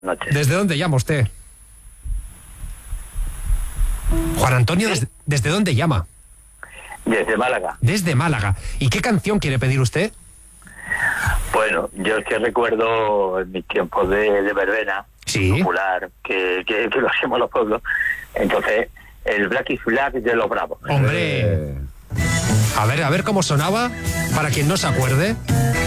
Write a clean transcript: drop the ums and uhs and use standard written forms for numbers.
noches. ¿Desde dónde llama usted? Juan Antonio, ¿desde dónde llama? Desde Málaga. Desde Málaga. ¿Y qué canción quiere pedir usted? Bueno, yo es que recuerdo en mis tiempos de verbena popular, que lo hacemos los pueblos. Entonces, el Black is Black de los Bravos. ¡Hombre! A ver cómo sonaba, para quien no se acuerde.